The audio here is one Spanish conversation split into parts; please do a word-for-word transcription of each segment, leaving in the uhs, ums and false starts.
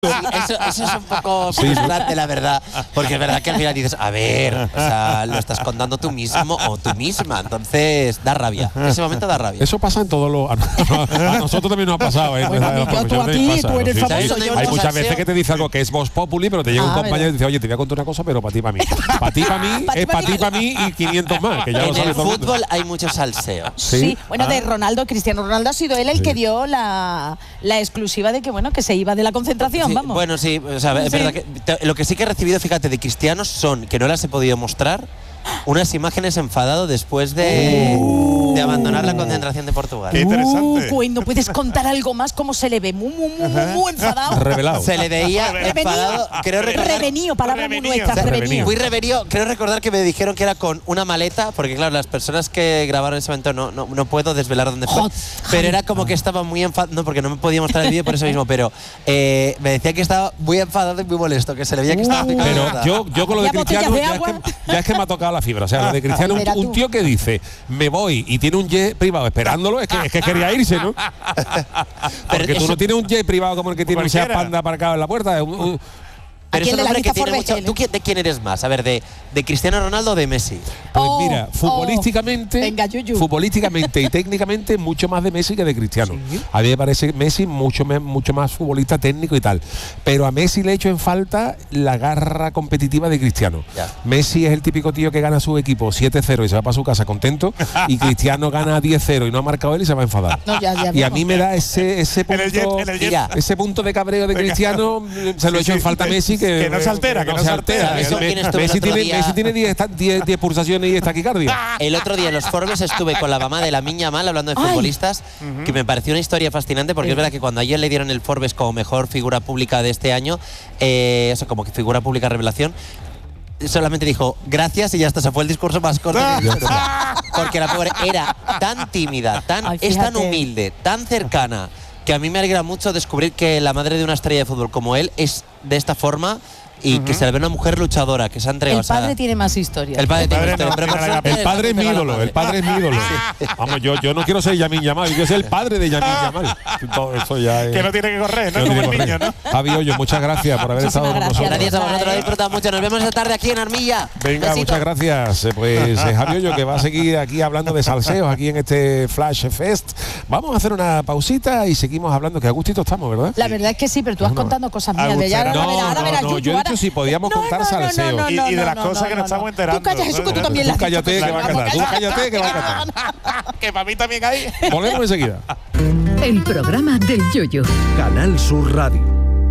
Sí, eso, eso es un poco frustrante, sí, la verdad, porque es verdad que al final dices, a ver, o sea, lo estás contando tú mismo o tú misma, entonces da rabia, en ese momento da rabia. Eso pasa en todos los... A nosotros también nos ha pasado, ¿eh? Bueno, amiga, tú a ti, tú eres famoso. Sí, hay muchas veces que te dice algo que es voz populi, pero te llega ah, un compañero y dice, oye, te voy a contar una cosa, pero para ti, para mí. Para ti, para mí, es para ti, para mí y quinientos más, que ya en lo sabe el todo el fútbol hay mucho salseo. Sí, sí. Bueno, ah. de Ronaldo, Cristiano Ronaldo ha sido él el sí. que dio la, la exclusiva de que, bueno, que se iba de la concentración, sí, vamos. Bueno, sí, o sea, es sí. verdad que te, lo que sí que he recibido, fíjate, de cristianos son, que no las he podido mostrar, unas imágenes enfadado después de, uh, de abandonar la concentración de Portugal. Qué interesante. Uh, ¿No puedes contar algo más? ¿Cómo se le ve? Muy, muy, muy, muy, muy enfadado. Revelado. Se le veía enfadado. Creo recordar, revenío, palabra muy nuestra. Revenío. Muy revenío. Creo recordar que me dijeron que era con una maleta, porque claro, las personas que grabaron ese momento no, no, no puedo desvelar dónde fue. Hot. Pero era como que estaba muy enfadado, no, porque no me podía mostrar el vídeo por eso mismo, pero eh, me decía que estaba muy enfadado y muy molesto, que se le veía que estaba... Uh, pero yo, yo con lo de Cristiano ya es, que, ya es que me ha tocado la fibra, o sea, lo de Cristiano, un, un tío que dice, me voy y tiene un jet privado esperándolo, es que, es que quería irse, ¿no? Porque tú no tienes un jet privado como el que tiene un Seat Panda aparcado en la puerta. Un, un, Pero es un hombre que tiene mucho... ¿Tú de quién eres más? A ver, ¿de, de Cristiano Ronaldo o de Messi? Pues oh, mira, futbolísticamente, oh. Venga, yuyu. futbolísticamente y técnicamente mucho más de Messi que de Cristiano. ¿Sí? A mí me parece Messi mucho, mucho más futbolista técnico y tal. Pero a Messi le echo en falta la garra competitiva de Cristiano. Ya. Messi es el típico tío que gana su equipo siete cero y se va para su casa contento, y Cristiano gana diez cero y no ha marcado él y se va a enfadar. No, ya, ya, y a mí me da ese, ese punto, en el jet, en el jet. Ese punto de cabreo de Cristiano, se lo sí, echo sí, en falta a Messi. Que, que no se altera, que, que no, no se altera. altera. Messi, Messi, tiene, Messi tiene diez pulsaciones y taquicardia. El otro día en los Forbes estuve con la mamá de Lamine Yamal hablando de Ay. futbolistas, uh-huh. que me pareció una historia fascinante, porque sí. es verdad que cuando ayer le dieron el Forbes como mejor figura pública de este año, eh, eso como que figura pública revelación, solamente dijo gracias y ya está, se fue el discurso más corto que he visto. Porque la pobre era tan tímida, tan, Ay, es tan humilde, tan cercana, que a mí me alegra mucho descubrir que la madre de una estrella de fútbol como él es de esta forma y uh-huh. que se le ve una mujer luchadora que se ha entregado. El padre tiene más historia. El padre, el tiene padre, más historia, no, pero el, el padre es mi ídolo, el padre es mi ídolo. Sí. Vamos, yo, yo no quiero ser Lamine Yamal, yo quiero ser el padre de Lamine Yamal. Todo eso ya es, que no tiene que correr, no, no como el niño, ¿no? Javi Hoyo, muchas gracias por haber Muchísimas estado con nosotros. Gracias a vosotros, lo he disfrutado mucho. Nos vemos esta tarde aquí en Armilla. Venga, Besito. Muchas gracias. Pues eh, Javi Hoyo, que va a seguir aquí hablando de salseos aquí en este Flash Fest. Vamos a hacer una pausita y seguimos hablando, que a gustito estamos, ¿verdad? La verdad es que sí, pero tú vas contando cosas mías de ya. No, no, no, yo he dicho si podíamos contar salseos. Y, y de las no, cosas no, que nos no, estamos enterando. Tú callas, eso que tú también las has dicho. Cállate, que va a cantar. Tú cállate, que va a cantar. Que para mí también hay. Volvemos enseguida. El programa del Yoyo. Canal Sur Radio.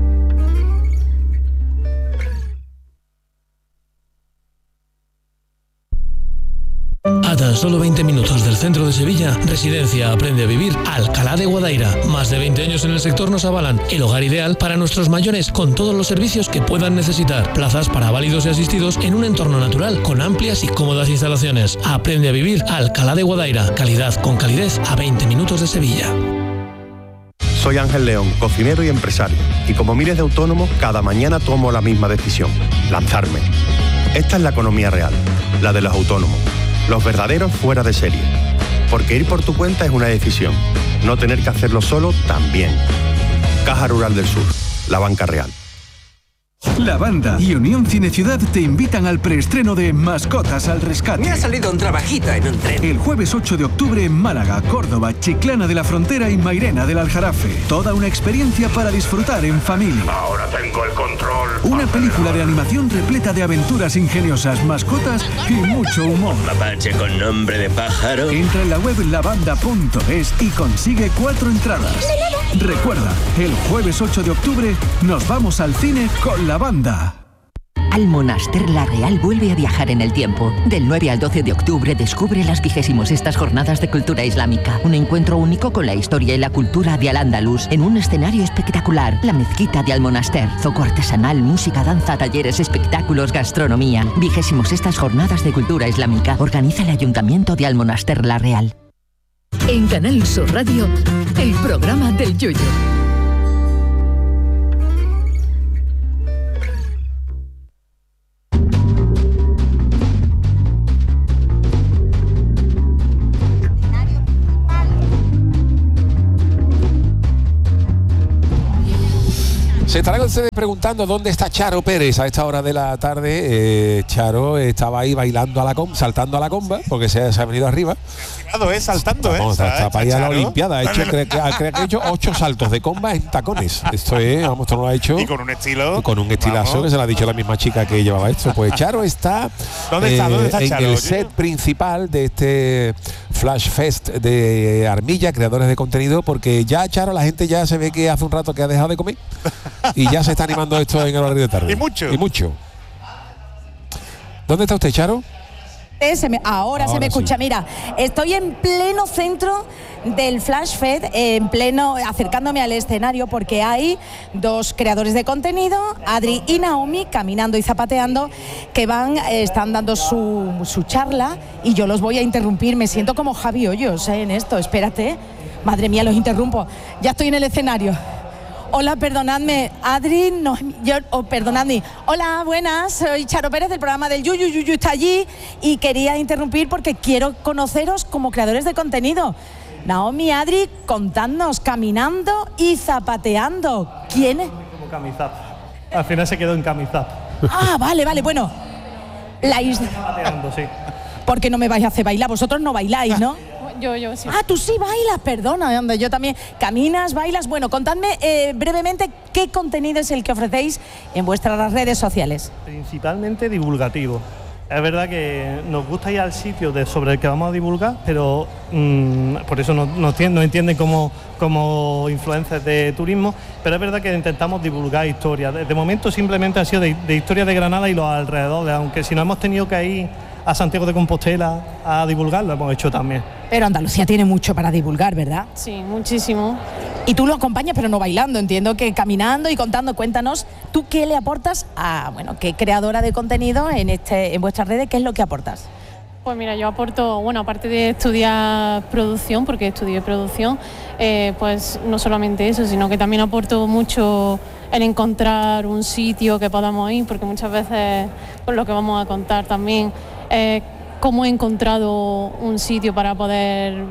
A tan solo veinte minutos del centro de Sevilla, Residencia Aprende a Vivir Alcalá de Guadaira. Más de veinte años en el sector nos avalan el hogar ideal para nuestros mayores con todos los servicios que puedan necesitar. Plazas para válidos y asistidos en un entorno natural con amplias y cómodas instalaciones. Aprende a Vivir Alcalá de Guadaira. Calidad con calidez a veinte minutos de Sevilla. Soy Ángel León, cocinero y empresario. Y como miles de autónomos, cada mañana tomo la misma decisión: lanzarme. Esta es la economía real, la de los autónomos. Los verdaderos fuera de serie. Porque ir por tu cuenta es una decisión. No tener que hacerlo solo también. Caja Rural del Sur, la banca real. La Banda y Unión Cine Ciudad te invitan al preestreno de Mascotas al Rescate. Me ha salido un trabajito en un tren. El jueves ocho de octubre en Málaga, Córdoba, Chiclana de la Frontera y Mairena del Aljarafe. Toda una experiencia para disfrutar en familia. Ahora tengo el control. Una película de animación repleta de aventuras ingeniosas, mascotas y mucho humor. Mapache con nombre de pájaro. Entra en la web lavanda punto es y consigue cuatro entradas. Recuerda, el jueves ocho de octubre nos vamos al cine con La Banda. Almonaster La Real vuelve a viajar en el tiempo. Del nueve al doce de octubre descubre las vigésimo sextas Jornadas de Cultura Islámica. Un encuentro único con la historia y la cultura de Al-Ándalus en un escenario espectacular. La mezquita de Almonaster. Zoco artesanal, música, danza, talleres, espectáculos, gastronomía. vigésimo sextas Jornadas de Cultura Islámica. Organiza el Ayuntamiento de Almonaster La Real. En Canal Sur Radio, el programa del Yoyo. Se estarán ustedes preguntando dónde está Charo Pérez a esta hora de la tarde. Eh, Charo estaba ahí bailando a la comba, saltando a la comba, porque se, se ha venido arriba. Es saltando, Vamos, ¿eh? está, está para ir a la Olimpiada. Ha hecho, creo, que, creo que ha hecho ocho saltos de comba en tacones. Esto es, vamos, esto no lo ha hecho. Y con un estilo. Y con un estilazo vamos. que se lo ha dicho la misma chica que llevaba esto. Pues Charo está, ¿Dónde está? ¿Dónde está en Charo? el set principal de este Flash Fest de Armilla, creadores de contenido, porque ya Charo, la gente ya se ve que hace un rato que ha dejado de comer y ya se está animando esto en el horario de tarde. Y mucho. Y mucho. ¿Dónde está usted, Charo? Se me, ahora, ahora se me escucha. Sí. Mira, estoy en pleno centro del Flash Fest, en pleno, acercándome al escenario, porque hay dos creadores de contenido, Adri y Naomi, caminando y zapateando, que van, eh, están dando su, su charla, y yo los voy a interrumpir. Me siento como Javi Hoyos, eh, en esto. Espérate, madre mía, los interrumpo. Ya estoy en el escenario. Hola, perdonadme, Adri, no, yo, oh, perdonadme. Hola, buenas, soy Charo Pérez del programa del Yuyu, Yuyu está allí, y quería interrumpir porque quiero conoceros como creadores de contenido. Naomi, Adri, contadnos, caminando y zapateando. ¿Quién es? Como Camizap. Al final se quedó en Camizap. Ah, vale, vale, bueno. La isla. Zapateando, sí. Porque no me vais a hacer bailar, vosotros no bailáis, ¿no? Yo, yo, sí. Ah, tú sí bailas, perdona, anda, yo también. Caminas, bailas. Bueno, contadme eh, brevemente qué contenido es el que ofrecéis en vuestras redes sociales. Principalmente divulgativo. Es verdad que nos gusta ir al sitio de, sobre el que vamos a divulgar, pero mmm, por eso no, no, no entienden como, como influencers de turismo, pero es verdad que intentamos divulgar historias. De, de momento simplemente ha sido de, de historias de Granada y los alrededores, aunque si no hemos tenido que ir a Santiago de Compostela a divulgar, lo hemos hecho también. Pero Andalucía tiene mucho para divulgar, ¿verdad? Sí, muchísimo. Y tú lo acompañas, pero no bailando, entiendo que caminando y contando. Cuéntanos, ¿tú qué le aportas a, bueno, qué creadora de contenido en este, en vuestras redes, qué es lo que aportas? Pues mira, yo aporto, bueno, aparte de estudiar producción, porque estudié producción, eh, pues no solamente eso, sino que también aporto mucho en encontrar un sitio que podamos ir, porque muchas veces, pues lo que vamos a contar también, eh, cómo he encontrado un sitio para poder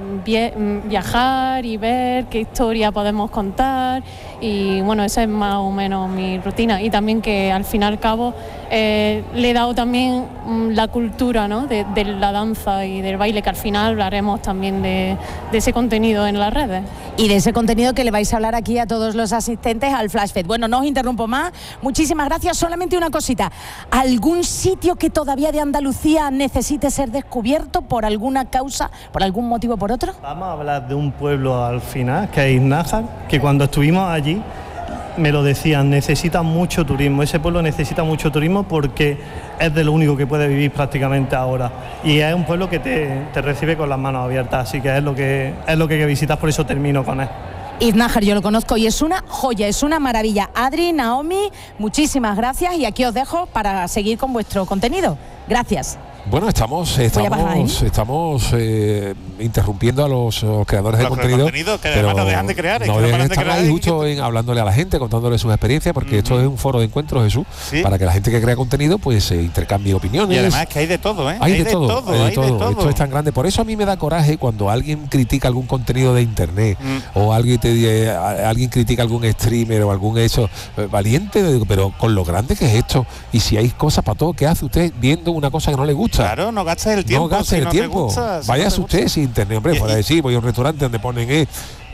viajar y ver qué historia podemos contar, y bueno, esa es más o menos mi rutina. Y también que al fin y al cabo eh, le he dado también mm, la cultura, ¿no?, de, de la danza y del baile, que al final hablaremos también de, de ese contenido en las redes. Y de ese contenido que le vais a hablar aquí a todos los asistentes al Flash Fest. Bueno, no os interrumpo más, muchísimas gracias. Solamente una cosita, ¿algún sitio que todavía de Andalucía necesite ser descubierto por alguna causa, por algún motivo o por otro? Vamos a hablar de un pueblo al final, que es Iznájar, que cuando estuvimos allí me lo decían, necesita mucho turismo, ese pueblo necesita mucho turismo porque es de lo único que puede vivir prácticamente ahora, y es un pueblo que te, te recibe con las manos abiertas, así que es lo que es lo que hay que visitar, por eso termino con él. Iznájar, yo lo conozco y es una joya, es una maravilla. Adri, Naomi, muchísimas gracias, y aquí os dejo para seguir con vuestro contenido. Gracias. Bueno, estamos estamos estamos eh, interrumpiendo a los, los creadores los de contenido, contenido que además no dejan de crear, no que dejan no de estar crear ahí justo en, hablándole a la gente, contándole sus experiencias, porque uh-huh. esto es un foro de encuentro, Jesús, ¿sí?, para que la gente que crea contenido pues se eh, intercambie opiniones. Y además que hay de todo, ¿eh? Hay, hay de, de todo, todo, hay de hay todo. de todo. Esto es tan grande, por eso a mí me da coraje cuando alguien critica algún contenido de internet mm. o alguien te eh, alguien critica algún streamer o algún eso eh, valiente, pero con lo grande que es esto, y si hay cosas para todo, ¿qué hace usted viendo una cosa que no le gusta? Claro, no gastes el tiempo. No gastes el no tiempo. Gusta, si Váyase no usted sin internet, hombre, fuera de sí, voy a un restaurante donde ponen eh,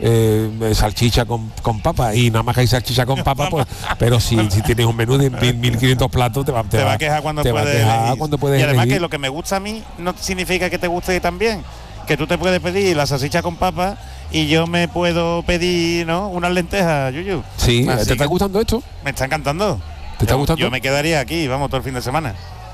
eh, salchicha con, con papa, y nada más que hay salchicha con papa, pues, pero si, si tienes un menú de mil quinientos platos, te va, te te va, va a quejar cuando te puedes va a quejar cuando puedes Y además elegir. Que lo que me gusta a mí no significa que te guste también, que tú te puedes pedir la salchicha con papa y yo me puedo pedir, ¿no?, unas lentejas, Yuyu. Sí, así ¿te está gustando esto? Me está encantando. ¿Te está yo, gustando? Yo me quedaría aquí, vamos, todo el fin de semana.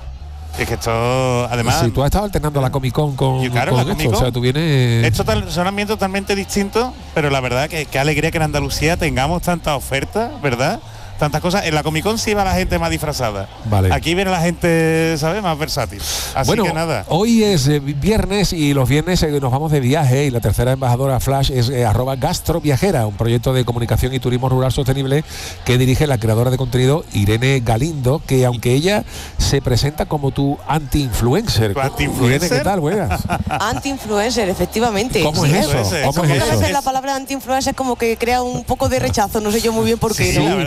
Es que esto, además... Sí, tú has estado alternando la Comic Con con, yo, claro, con la esto, Comic-Con. o sea, tú vienes... Esto tal, son ambientes totalmente distintos, pero la verdad que qué alegría que en Andalucía tengamos tantas ofertas, ¿verdad? Tantas cosas. En la Comic Con sí va la gente más disfrazada. Vale. Aquí viene la gente, ¿sabes?, más versátil. Así bueno, que nada. Hoy es eh, viernes y los viernes eh, nos vamos de viaje, y la tercera embajadora Flash es eh, arroba gastroviajera, un proyecto de comunicación y turismo rural sostenible que dirige la creadora de contenido Irene Galindo, que aunque ella se presenta como tu anti-influencer. ¿Anti-influencer? Irene, ¿qué tal? Buenas. Anti-influencer, efectivamente. ¿Cómo sí, es eso? eso. ¿Cómo es eso? A veces la palabra anti-influencer es como que crea un poco de rechazo, no sé yo muy bien por qué. Sí, ¿no? influencer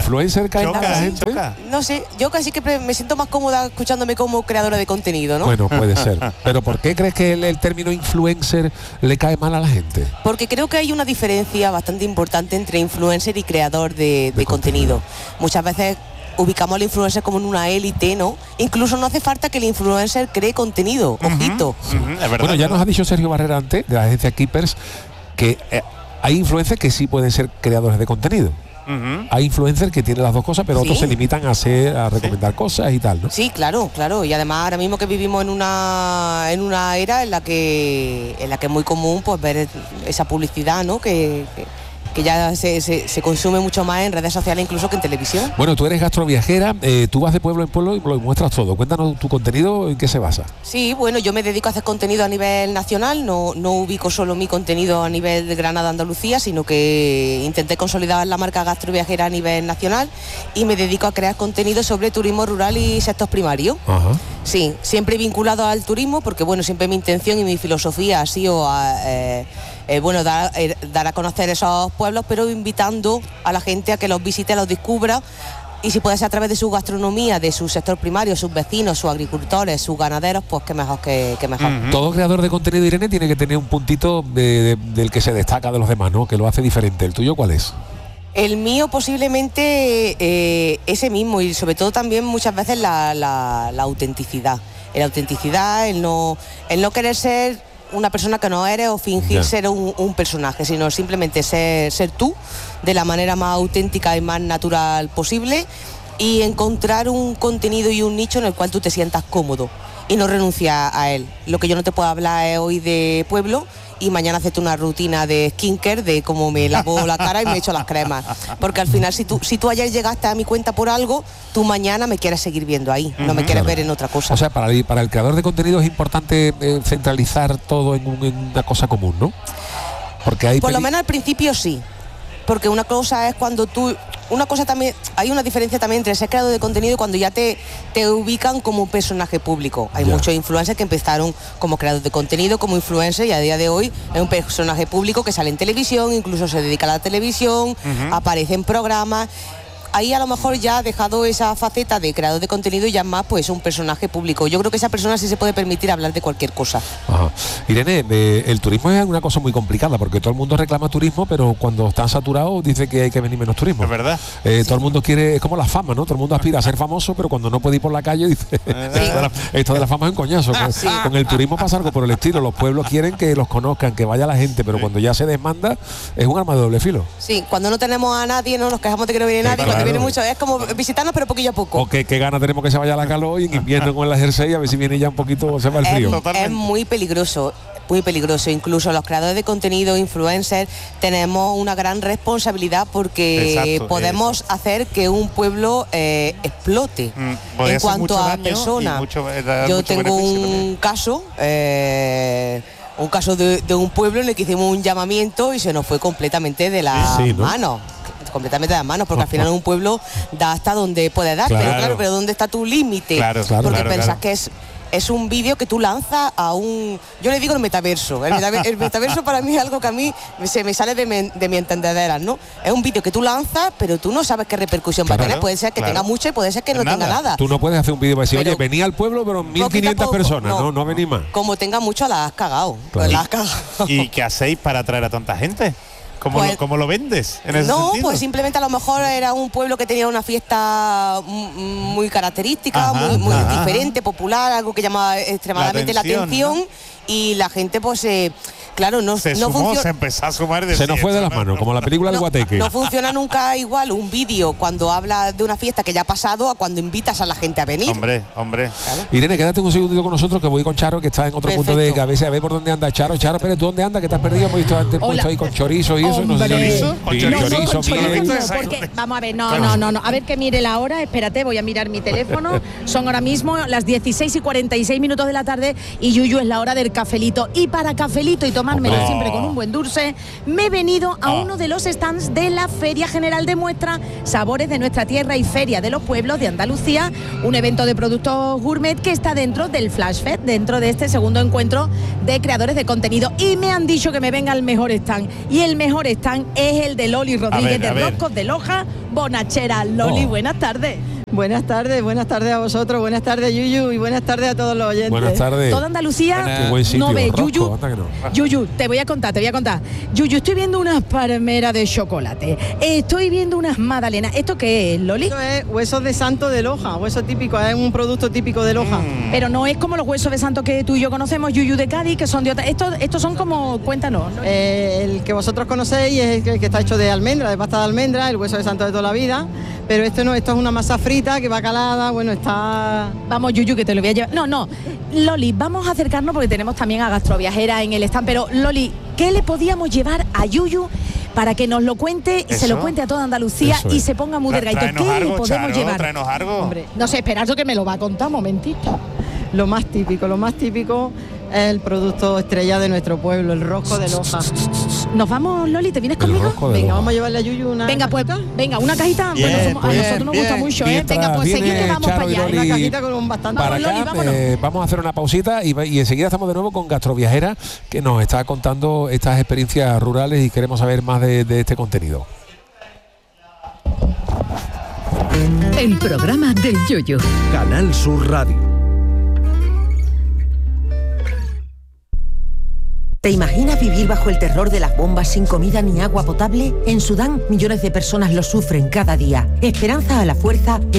influencer cae mal a la gente? No sé, yo casi que me siento más cómoda escuchándome como creadora de contenido, ¿no? Bueno, puede ser. Pero ¿por qué crees que el, el término influencer le cae mal a la gente? Porque creo que hay una diferencia bastante importante entre influencer y creador de, de, de contenido. contenido. Muchas veces ubicamos al influencer como en una élite, ¿no? Incluso no hace falta que el influencer cree contenido, uh-huh, ojito. Uh-huh. Es verdad, bueno, ya nos ha dicho Sergio Barrera antes, de la agencia Keepers, que eh, hay influencers que sí pueden ser creadores de contenido. Uh-huh. Hay influencers que tienen las dos cosas, pero ¿sí? otros se limitan a hacer, a recomendar ¿sí? cosas y tal, ¿no? Sí, claro, claro. Y además ahora mismo que vivimos en una en una era en la que en la que es muy común pues ver esa publicidad, ¿no? Que, que que ya se, se, se consume mucho más en redes sociales incluso que en televisión. Bueno, tú eres gastroviajera, eh, tú vas de pueblo en pueblo y lo muestras todo. Cuéntanos tu contenido, ¿en qué se basa? Sí, bueno, yo me dedico a hacer contenido a nivel nacional, no, no ubico solo mi contenido a nivel de Granada, Andalucía, sino que intenté consolidar la marca gastroviajera a nivel nacional y me dedico a crear contenido sobre turismo rural y sector primario. Ajá. Sí, siempre vinculado al turismo, porque bueno, siempre mi intención y mi filosofía ha sido a, eh, eh, bueno, dar, eh, dar a conocer esos pueblos, pero invitando a la gente a que los visite, los descubra, y si puede ser a través de su gastronomía, de su sector primario, sus vecinos, sus agricultores, sus ganaderos, pues qué mejor que, que mejor. Uh-huh. Todo creador de contenido, Irene, tiene que tener un puntito de, de, del que se destaca de los demás, ¿no? Que lo hace diferente. ¿El tuyo cuál es? El mío posiblemente eh, ese mismo, y sobre todo también muchas veces la, la, la autenticidad. La autenticidad, el no, el no querer ser una persona que no eres o fingir yeah. ser un, un personaje, sino simplemente ser, ser tú de la manera más auténtica y más natural posible, y encontrar un contenido y un nicho en el cual tú te sientas cómodo y no renunciar a él. Lo que yo no te puedo hablar es hoy de pueblo y mañana hacerte una rutina de skincare, de cómo me lavo la cara y me echo las cremas. Porque al final, si tú, si tú ayer llegaste a mi cuenta por algo, tú mañana me quieres seguir viendo ahí, no me quieres claro. ver en otra cosa. O sea, para el, para el creador de contenido es importante eh, centralizar todo en, un, en una cosa común, ¿no? Porque hay por lo menos al principio sí. Porque una cosa es cuando tú... Una cosa también... Hay una diferencia también entre ser creador de contenido cuando ya te, te ubican como un personaje público. Hay yeah. muchos influencers que empezaron como creadores de contenido, como influencer, y a día de hoy es un personaje público que sale en televisión, incluso se dedica a la televisión, uh-huh. aparece en programas. Ahí a lo mejor ya ha dejado esa faceta de creador de contenido y ya más pues un personaje público. Yo creo que esa persona sí se puede permitir hablar de cualquier cosa. Ajá. Irene, eh, el turismo es una cosa muy complicada porque todo el mundo reclama turismo, pero cuando están saturados dice que hay que venir menos turismo. Es verdad. Eh, sí. Todo el mundo quiere, es como la fama, ¿no? Todo el mundo aspira a ser famoso, pero cuando no puede ir por la calle dice, sí. esto, de la, esto de la fama es un coñazo. Ah, sí. Con el turismo pasa algo por el estilo. Los pueblos quieren que los conozcan, que vaya la gente, pero sí. cuando ya se desmanda es un arma de doble filo. Sí, cuando no tenemos a nadie, no nos quejamos de que no viene nadie, claro. cuando viene mucho es como visitarnos pero poquillo a poco. O que, que gana tenemos que se vaya la calor y en invierno con el jersey a ver si viene ya un poquito, se va el frío. Es, es muy peligroso, muy peligroso. Incluso los creadores de contenido, influencers, tenemos una gran responsabilidad porque Exacto, podemos eso. hacer que un pueblo eh, explote mm, en cuanto a personas. Yo tengo un también. caso... Eh, un caso de, de un pueblo en el que hicimos un llamamiento y se nos fue completamente de las sí, ¿no? manos. completamente de las manos, porque al final un pueblo da hasta donde puede dar, claro. pero claro, pero ¿dónde está tu límite? Claro, claro, porque claro, pensás claro. que es es un vídeo que tú lanzas a un... Yo le digo el metaverso. El metaverso, el metaverso para mí es algo que a mí se me sale de mi, de mi entendedera, ¿no? Es un vídeo que tú lanzas, pero tú no sabes qué repercusión claro, va a tener. Puede ser que claro. tenga mucha y puede ser que no nada. tenga nada. Tú no puedes hacer un vídeo para decir, pero, oye, venía al pueblo, pero mil quinientas personas, no, no, no venís más. Como tenga mucho, la has cagado. Claro. La has cagado. ¿Y qué hacéis para atraer a tanta gente? ¿Cómo, pues, lo, ¿Cómo lo vendes en ese no, sentido? Pues simplemente a lo mejor era un pueblo que tenía una fiesta muy característica, ajá, muy, muy diferente, popular, algo que llamaba extremadamente la atención, la atención ¿no? Y la gente pues... Eh, Claro, no, se no sumó, funciona. Se empezó a sumar de Se nos fue de las manos, como la película del no, Guateque. No funciona nunca igual un vídeo cuando habla de una fiesta que ya ha pasado a cuando invitas a la gente a venir. Hombre, hombre. Claro. Irene, quédate un segundito con nosotros que voy con Charo, que está en otro Perfecto. punto de cabeza, a ver por dónde anda Charo. Charo, pero ¿tú dónde andas? Que te has perdido, hemos visto antes puesto ahí con chorizo y eso. Hombre. No sé ¿Chorizo? ¿Con chorizo? No, chorizo, no, miel. no, porque, vamos a ver, no, no, no, no. A ver que mire la hora, espérate, voy a mirar mi teléfono. Son ahora mismo las dieciséis y cuarenta y seis minutos de la tarde y Yuyu es la hora del cafelito. Y para cafelito y tomármelo oh. siempre con un buen dulce, me he venido a oh. uno de los stands de la Feria General de Muestra Sabores de Nuestra Tierra y Feria de los Pueblos de Andalucía, un evento de productos gourmet que está dentro del Flash Fest, dentro de este segundo encuentro de creadores de contenido. Y me han dicho que me venga el mejor stand. Y el mejor mejor stand es el de Loli Rodríguez, ver, de Roscos de Loja, Bonachera. Loli, Oh. buenas tardes. Buenas tardes, buenas tardes a vosotros, buenas tardes Yuyu y buenas tardes a todos los oyentes. Buenas tardes. Toda Andalucía Qué buen sitio, no ve Rosco, Yuyu. anda que no. Yuyu, te voy a contar, te voy a contar. Yuyu, estoy viendo unas palmeras de chocolate. Estoy viendo unas magdalenas. ¿Esto qué es, Loli? Esto es huesos de santo de Loja, hueso típico, es un producto típico de Loja. Mm. Pero no es como los huesos de santo que tú y yo conocemos, Yuyu de Cádiz, que son de otra. Estos, estos son como, cuéntanos. ¿no? Eh, el que vosotros conocéis es el que, que está hecho de almendra, de pasta de almendra, el hueso de santo de toda la vida, pero esto no, esto es una masa frita que va calada, bueno, está... Vamos, Yuyu, que te lo voy a llevar. No, no, Loli, vamos a acercarnos porque tenemos también a Gastroviajera en el stand, pero Loli, ¿qué le podíamos llevar a Yuyu para que nos lo cuente y se lo Eso. cuente a toda Andalucía Eso es. y se ponga muy delgadito? Tráenos ¿Qué le algo, podemos Charo, llevar? tráenos algo. Hombre, No sé, esperad que me lo va a contar, un momentito. lo más típico, lo más típico es el producto estrella de nuestro pueblo, el rosco de Loja. Nos vamos, Loli, ¿te vienes El conmigo? rosco de Venga, Loja. vamos a llevarle a Yuyu una Venga, pues, cajita. venga, una cajita. Bien, Bueno, somos- a bien, nosotros nos gusta bien. mucho, ¿eh? Mientras Venga, pues viene seguidle, vamos Charo para y allá. Loli Una cajita con un bastante. para Vamos, Loli, acá, vámonos. eh, vamos a hacer una pausita y, y enseguida estamos de nuevo con Gastroviajera, que nos está contando estas experiencias rurales y queremos saber más de, de este contenido. El programa del Yoyo. Canal Sur Radio. ¿Te imaginas vivir bajo el terror de las bombas sin comida ni agua potable? En Sudán, millones de personas lo sufren cada día. Esperanza a la Fuerza